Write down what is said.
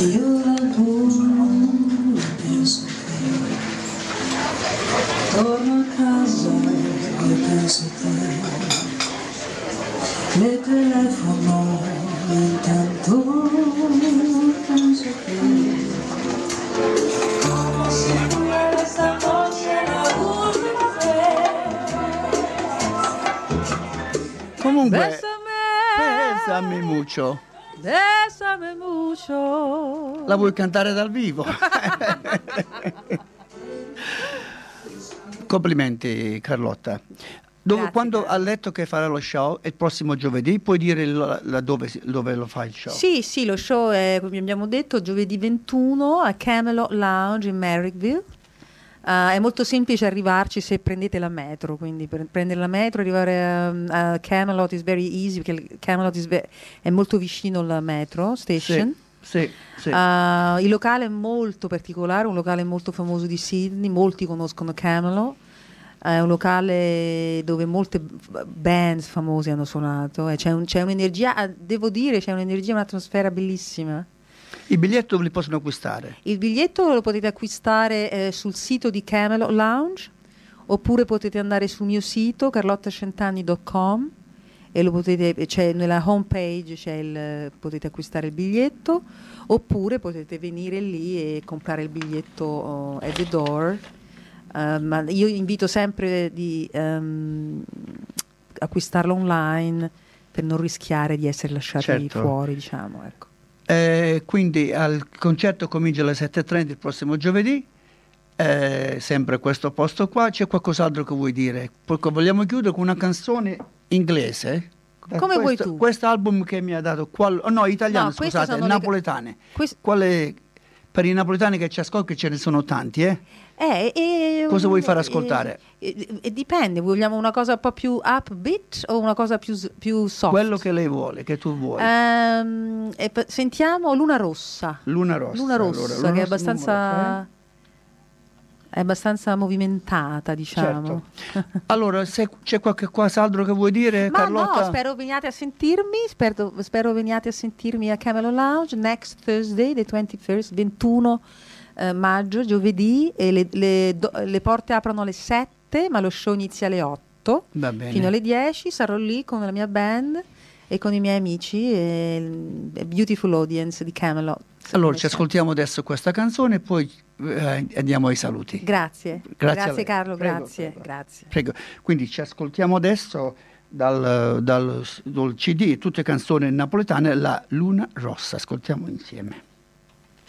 io lavoro e penso te, torno a casa e penso te, le telefono intanto penso te, come se questa noche la ultima vez. Comunque, Bésame, Bésame mucho. bésame mucho. La vuoi cantare dal vivo? Complimenti Carlotta. Grazie, Quando grazie. ha letto che farà lo show, il prossimo giovedì, puoi dire dove lo fai il show? Sì, sì, lo show è, come abbiamo detto, giovedì 21 a Camelot Lounge in Merrickville. È molto semplice arrivarci se prendete la metro, quindi per prendere la metro arrivare a Camelot is very easy, perché Camelot è molto vicino alla metro station. Sì, sì. Il locale è molto particolare, un locale molto famoso di Sydney, molti conoscono Camelot. È un locale dove molte band famose hanno suonato e c'è un'energia, devo dire, c'è un'energia, un'atmosfera bellissima. I biglietti dove li possono acquistare? Il biglietto lo potete acquistare sul sito di Camelot Lounge, oppure potete andare sul mio sito carlottacentanni.com e lo potete, c'è nella home page potete acquistare il biglietto, oppure potete venire lì e comprare il biglietto at the door. Ma io invito sempre di acquistarlo online per non rischiare di essere lasciati Certo. fuori, diciamo, ecco. Quindi il concerto comincia alle 7:30 il prossimo giovedì, sempre a questo posto qua. C'è qualcos'altro che vuoi dire? Perché vogliamo chiudere con una canzone inglese. Come vuoi tu. Questo album che mi ha dato, italiano, No, queste scusate, sono le napoletane. Quest- Per i napoletani che ci ascoltano, che ce ne sono tanti, Cosa vuoi far ascoltare? Dipende, vogliamo una cosa un po' più upbeat o una cosa più soft? Quello che lei vuole, che tu vuoi. Sentiamo Luna Rossa. Luna Rossa. Luna Rossa, Allora, che Luna è Rossa, è abbastanza movimentata, diciamo. Certo. Allora, se c'è qualcos'altro che vuoi dire, Ma Carlotta? no, spero veniate a sentirmi, spero veniate a sentirmi a Camelot Lounge next Thursday, the 21st, 21 maggio, giovedì, e le porte aprono alle 7, ma lo show inizia alle 8, Va bene. fino alle 10, sarò lì con la mia band e con i miei amici e il beautiful audience di Camelot. Allora, ci ascoltiamo adesso questa canzone e poi andiamo ai saluti. Grazie, Grazie a lei. Carlo, Prego, grazie, prego. grazie. Prego. Quindi ci ascoltiamo adesso dal CD, tutte canzoni napoletane, la Luna Rossa. Ascoltiamo insieme.